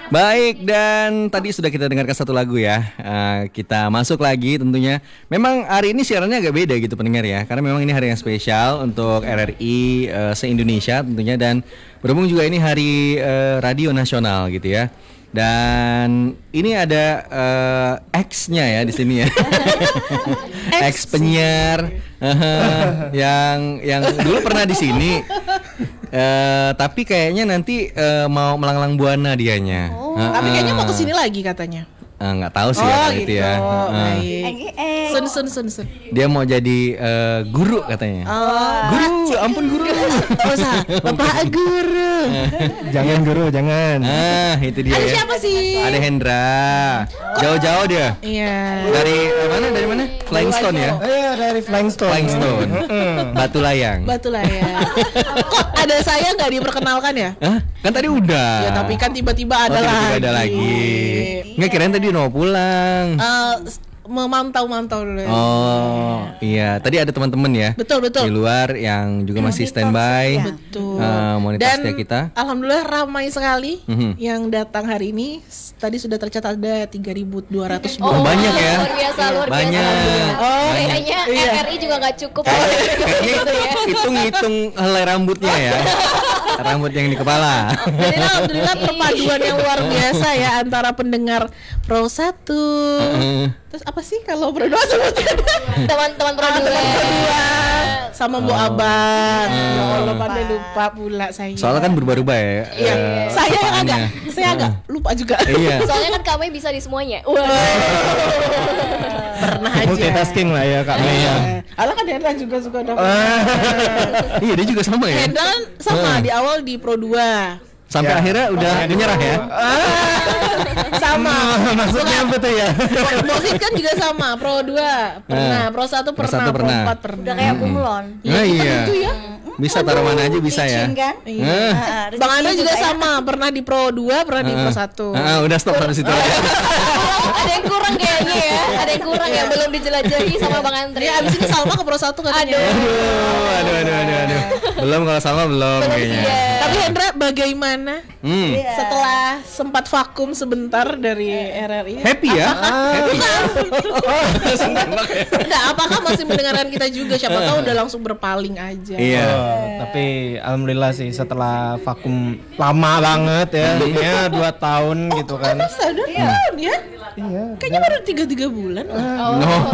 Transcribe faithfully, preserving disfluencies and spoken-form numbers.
Baik, dan tadi sudah kita dengarkan satu lagu ya. Uh, kita masuk lagi tentunya. Memang hari ini siarannya agak beda gitu pendengar ya, karena memang ini hari yang spesial untuk R R I uh, se-Indonesia tentunya, dan berhubung juga ini hari uh, radio nasional gitu ya. Dan ini ada uh, X-nya ya di sini ya. X penyiar uh, yang yang dulu pernah di sini. Uh, tapi kayaknya nanti uh, mau melanglang buana dianya. Oh, uh, tapi kayaknya mau uh. kesini lagi katanya. Nggak uh, tahu sih oh, ya gitu. itu ya. Uh, Baik. Sun sun sun sun. Dia mau jadi uh, guru katanya. Oh, guru, ampun guru. Oh, sah. Bapak guru. Jangan guru, jangan. Ah, itu dia. Ada ya. siapa sih? Ada Hendra. Jauh-jauh dia. Iya. Dari uh, mana? Dari mana? Flying Stone ya? Iya, dari Flying Stone. Flying Stone. Batu Layang. Batu Layang. Kok ada saya nggak diperkenalkan ya? Hah? Kan tadi udah. Ya tapi kan tiba-tiba ada oh, tiba-tiba lagi. ada lagi. Nggak, kirain tadi mau pulang. Uh, memantau-mantau dulu. Ya. Oh, iya. Tadi ada teman-teman ya. Betul, betul. Di luar yang juga masih standby. Betul. Uh, monitor Dan setia kita. alhamdulillah ramai sekali mm-hmm. yang datang hari ini. Tadi sudah tercatat ada tiga ribu dua ratus. Oh, banyak ya. Luar biasa, luar banyak. biasa. Oh, kayaknya iya. R R I juga nggak cukup. Kayaknya hitung-hitung helai rambutnya ya. Rambut yang di kepala. Jadi alhamdulillah perpaduan yang luar biasa ya antara pendengar Pro satu. Terus apa sih kalau Pro dua sebutnya? Teman-teman Pro dua. Sama Bu Abang. Ya Allah, pandai lupa pula saya. Soalnya kan berubah-ubah ya. Iya, uh, saya yang kepaannya. agak saya agak lupa juga. Iya. Soalnya kan kami bisa di semuanya. Pernah aja. Multitasking lah ya Kak Mei ya. Alah kan Hendra juga suka dong. Iya, dia juga sama ya. Hendra kan sama di awal di Pro dua. Sampai Ya. akhirnya udah Oh, menyerah ya. Sama. Maksudnya apa tuh ya? Mosid kan juga sama, Pro dua pernah, Pro satu Pro pernah, satu Pro pernah. empat pernah. Udah kayak bunglon. Nah, iya. Itu ya. Bisa taruh mana aja bisa ya. Licin kan? Eh. Ah, rezeki Bang Andra juga ya. sama, pernah di Pro dua, pernah di Pro satu. Ah, udah stop sampai situ aja. Ada yang kurang kayaknya ya. Ada yang kurang yang belum dijelajahi sama Bang Andri. Ya abis ini Salma ke Pro satu katanya. Aduh. Aduh, aduh, aduh, aduh. Belum kalau sama belum Belum kayaknya. siap. Tapi Hendra bagaimana Hmm. Iya. setelah sempat vakum sebentar dari R R I? Happy ya? Happy. Nah, apakah masih mendengarkan kita juga? Siapa tahu udah langsung berpaling aja. Iya. Oh, tapi alhamdulillah sih setelah vakum lama banget ya, ya dua tahun gitu kan. Masa udah tahun ya? Iya. Kayaknya baru tiga tiga bulan. No.